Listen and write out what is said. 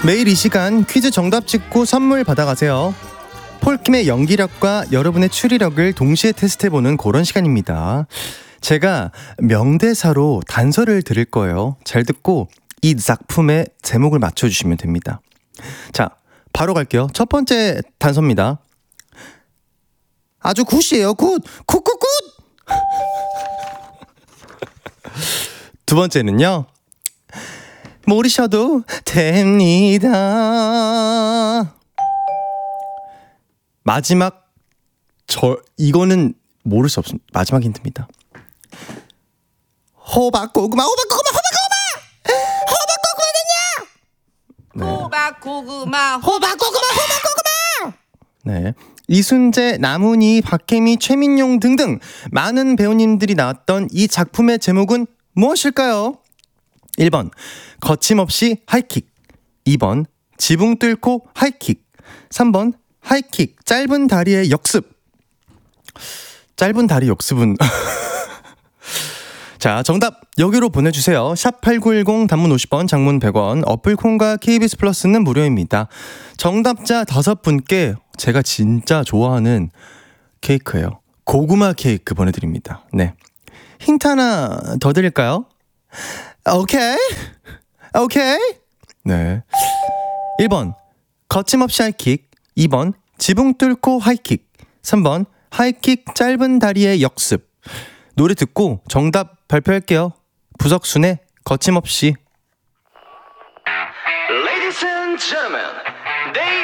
매일 이 시간 퀴즈 정답 찍고 선물 받아가세요. 폴킴의 연기력과 여러분의 추리력을 동시에 테스트해보는 그런 시간입니다. 제가 명대사로 단서를 드릴 거예요. 잘 듣고 이 작품의 제목을 맞춰주시면 됩니다. 자, 바로 갈게요. 첫 번째 단서입니다. 아주 굿이에요. 굿! 굿! 두 번째는요. 모르셔도 됩니다. 마지막 이거는 모를 수 없습니다. 마지막 힌트입니다. 호박고구마. 네. 이순재, 남훈이, 박혜미, 최민용 등등 많은 배우님들이 나왔던 이 작품의 제목은 무엇일까요? 1번 거침없이 하이킥, 2번 지붕 뚫고 하이킥, 3번 하이킥 짧은 다리의 역습. 짧은 다리 역습은 자, 정답 여기로 보내주세요. 샵8910 단문 50원, 장문 100원, 어플콘과 KBS 플러스는 무료입니다. 정답자 5분께 제가 진짜 좋아하는 케이크예요. 고구마 케이크 보내드립니다. 네, 힌트 하나 더 드릴까요? 오케이. 네, 1번 거침없이 하이킥, 2번 지붕 뚫고 하이킥, 3번 하이킥 짧은 다리의 역습. 노래 듣고 정답 발표할게요. 부석순의 거침없이. Ladies and gentlemen, they